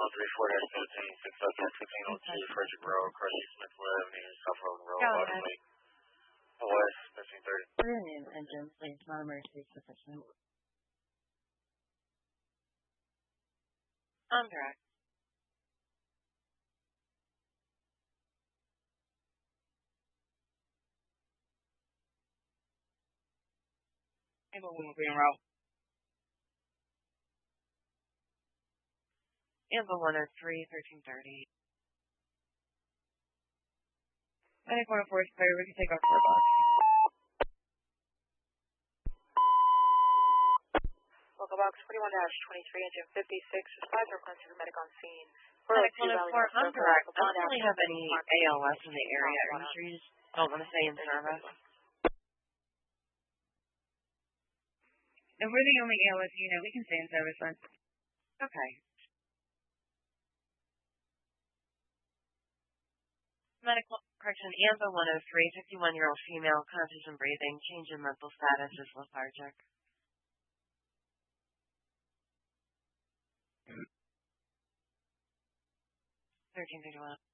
Okay. Frederick Road, Carson Smith Avenue, South Road Road, Go Water ahead. Lake, West, 1530. Put your name and Jim, please. Not emergency sufficient. On track. Able will be en route. Amber 103, 1330. I think 104 is clear. We can take off 4 bucks. Local box 41-23, engine 56, supplies are requested for medic on scene. Medic 104, I'm correct. I don't really have any ALS in the area. Are you sure you just don't want to stay in service? If we're the only ALS unit, we can stay in service then. Okay. Medical correction, AMBA 103, 51-year-old female, conscious and breathing, change in mental status is lethargic. 1331.